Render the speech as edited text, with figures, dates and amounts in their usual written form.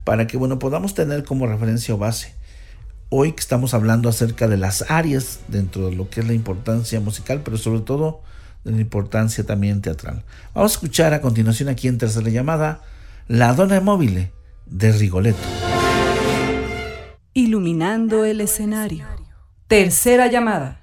para que, bueno, podamos tener como referencia o base. Hoy que estamos hablando acerca de las áreas dentro de lo que es la importancia musical, pero sobre todo de la importancia también teatral. Vamos a escuchar a continuación aquí en Tercera Llamada, La Donna Mobile de Rigoletto. Iluminando el escenario. Tercera llamada.